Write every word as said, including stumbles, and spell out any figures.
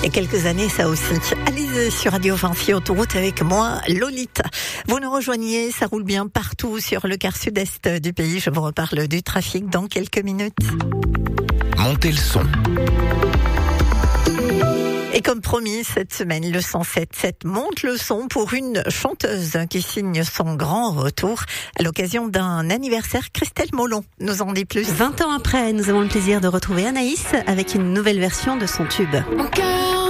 Il y a quelques années, ça aussi. Allez sur Radio Vinci Autoroute avec moi, Lolita. Vous nous rejoignez, ça roule bien partout sur le quart sud-est du pays. Je vous reparle du trafic dans quelques minutes. Montez le son. Et comme promis, cette semaine, le cent sept sept monte le son pour une chanteuse qui signe son grand retour à l'occasion d'un anniversaire. Christelle Molon nous en dit plus. vingt ans après, nous avons le plaisir de retrouver Anaïs avec une nouvelle version de son tube. Mon cœur